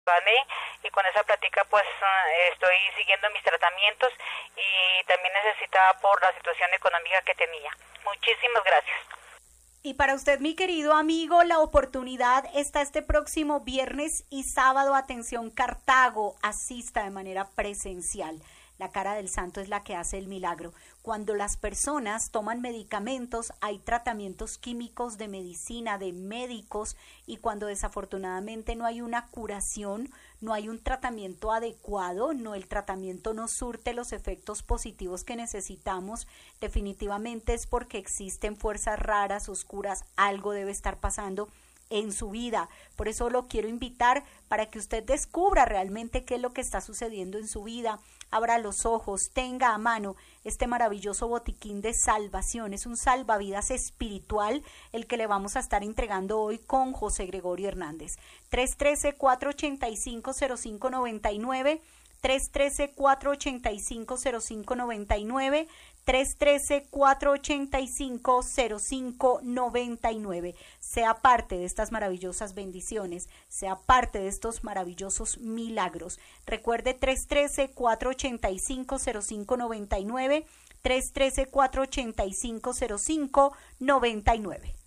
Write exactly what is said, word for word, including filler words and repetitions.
y con esa plática pues estoy siguiendo mis tratamientos y también necesitaba por la situación económica que tenía. Muchísimas gracias. Y para usted, mi querido amigo, la oportunidad está este próximo viernes y sábado. Atención, Cartago, asista de manera presencial. La cara del santo es la que hace el milagro. Cuando las personas toman medicamentos, hay tratamientos químicos de medicina, de médicos, y cuando desafortunadamente no hay una curación, no hay un tratamiento adecuado, no el tratamiento no surte los efectos positivos que necesitamos, definitivamente es porque existen fuerzas raras, oscuras, algo debe estar pasando en su vida. Por eso lo quiero invitar para que usted descubra realmente qué es lo que está sucediendo en su vida. Abra los ojos, tenga a mano este maravilloso botiquín de salvación. Es un salvavidas espiritual el que le vamos a estar entregando hoy con José Gregorio Hernández. tres uno tres, cuatro ocho cinco, cero cinco nueve nueve, tres uno tres, cuatro ocho cinco, cero cinco nueve nueve, tres uno tres, cuatro ocho cinco, cero cinco nueve nueve. Sea parte de estas maravillosas bendiciones, sea parte de estos maravillosos milagros. Recuerde tres uno tres, cuatro ocho cinco, cero cinco nueve nueve, tres uno tres, cuatro ocho cinco, cero cinco nueve nueve.